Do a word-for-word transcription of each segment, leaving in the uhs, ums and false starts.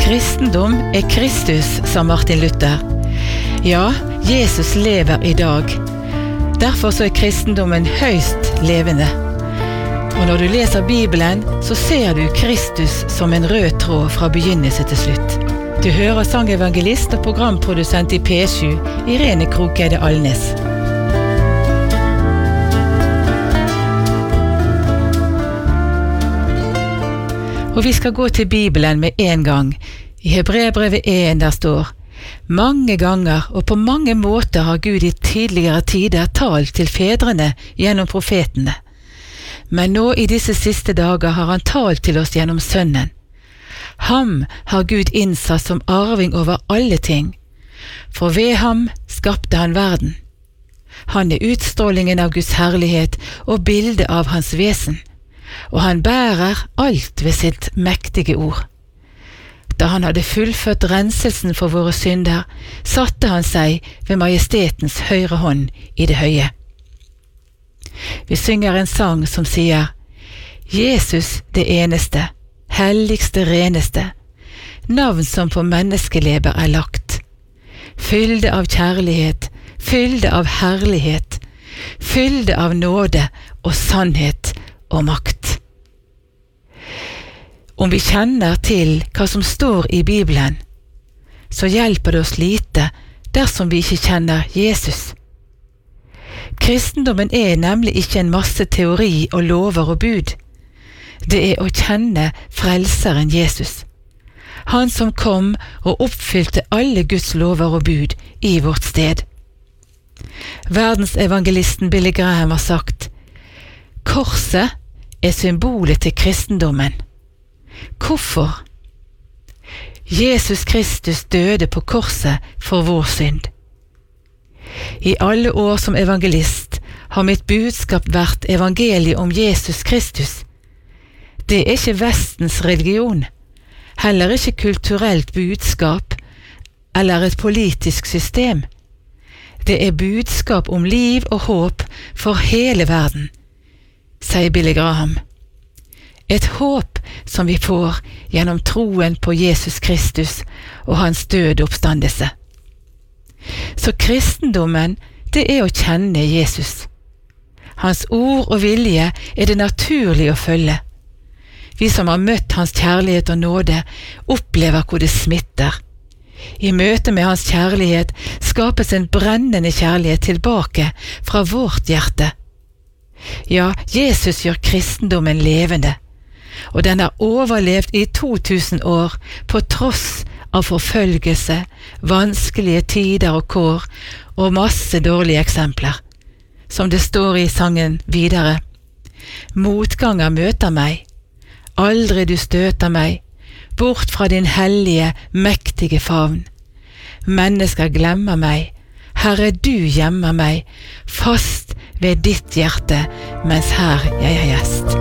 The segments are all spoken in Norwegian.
Kristendom er Kristus, sa Martin Luther. Ja, Jesus lever i dag. Derfor så er kristendommen høyst levende. Og når du leser Bibelen, så ser du Kristus som en rød tråd fra begynnelse til slutt. Du hører sangevangelist og programprodusent i P sju, Irene Krokeide Alnes. Og vi skal gå til Bibelen med en gang. I Hebreerbrevet en der står: mange ganger og på mange måter har Gud i tidligere tider talt til fedrene gjennom profetene. Men nå i disse siste dager har han talt til oss gjennom Sønnen. Ham har Gud innsatt som arving over alle ting, for ved ham skapte han verden. Han er utstrålingen av Guds herlighet og bildet av hans vesen, og han bærer alt ved sitt mektige ord. Da han hadde fullført renselsen for våre synder, satte han seg ved majestetens høyre hånd i det høye. Vi synger en sang som sier: Jesus det eneste, helligste, reneste, navn som på menneskeleber er lagt. Fylde av kjærlighet, fylde av herlighet, fylde av nåde og sannhet og makt. Om vi kjenner til hva som står i Bibelen, så hjelper det oss lite dersom vi ikke kjenner Jesus. Kristendommen er nemlig ikke en masse teori og lover og bud. Det er å kjenne frelseren Jesus, han som kom og oppfylte alle Guds lover og bud i vårt sted. Verdensevangelisten Billy Graham har sagt: korset er symbolet til kristendommen. Hvorfor? Jesus Kristus døde på korset for vår synd. I alle år som evangelist har mitt budskap vært evangeliet om Jesus Kristus. Det er ikke Vestens religion, heller ikke kulturelt budskap eller et politisk system. Det er budskap om liv og håp for hele verden, sier Billy Graham. Et håp som vi får gjennom troen på Jesus Kristus og hans døde oppstandelse. Så kristendommen, det er å kjenne Jesus. Hans ord og vilje er det naturlig å følge. Vi som har møtt hans kjærlighet og nåde, opplever hvor det smitter. I møte med hans kjærlighet skapes en brennende kjærlighet tilbake fra vårt hjerte. Ja, Jesus gjør kristendommen levende, og den har overlevd i to tusen år på tross av forfølgelse, vanskelige tider og kår og masse dårlige eksempler. Som det står i sangen videre: motganger møter meg, aldri du støter meg, bort fra din hellige, mektige favn. Mennesker glemmer meg, Herre du gjemmer meg, fast ved ditt hjerte, mens her jeg er gjest.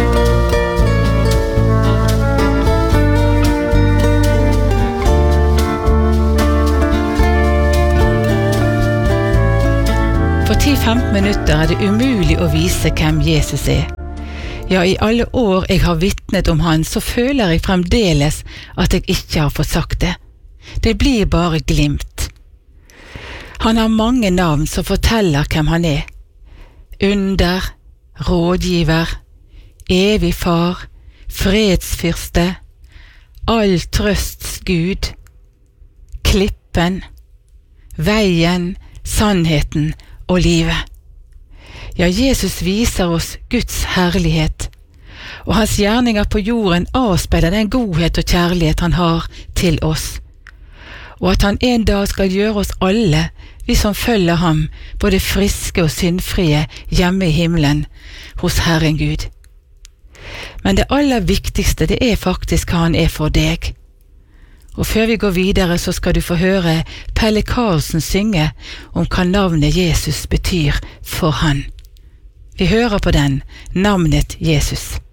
For ti til femten minutter er det umulig å vise hvem Jesus er. Ja, i alle år jeg har vittnet om han, så føler jeg fremdeles at jeg ikke har fått sagt det. Det blir bare glimt. Han har mange navn som forteller hvem han er. Under, rådgiver, evig far, fredsfyrste, all trøsts Gud, klippen, veien, sannheten og livet. Ja, Jesus viser oss Guds herlighet, og hans gjerninger på jorden avspeiler den godhet og kjærlighet han har til oss, og at han en dag skal gjøre oss alle, vi som følger ham, både friske og syndfrie hjemme i himmelen hos Herren Gud. Men det aller viktigste, det er faktisk hva han er for deg. Og før vi går videre, så skal du få høre Pelle Karlsen synge om hva navnet Jesus betyr for han. Vi hører på den, navnet Jesus.